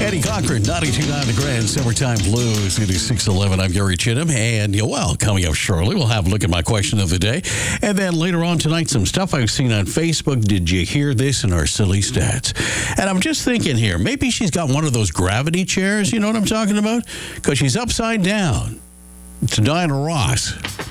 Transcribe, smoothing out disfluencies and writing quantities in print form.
Eddie Cochran, 92.9 The Grand Summertime Blues. It is 6:11. I'm Gary Chittum. And, coming up shortly, we'll have a look at my question of the day. And then later on tonight, some stuff I've seen on Facebook. Did you hear this in our silly stats? And I'm just thinking here, maybe she's got one of those gravity chairs. You know what I'm talking about? Because she's upside down. It's Diana Ross.